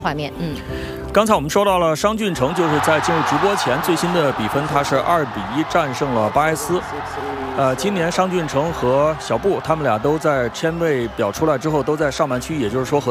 画面。 刚才我们说到了商俊成，就是在进入直播前最新的比分，他是2-1战胜了巴埃斯。今年商俊成和小布他们俩都在签位表出来之后，都在上半区，也就是说和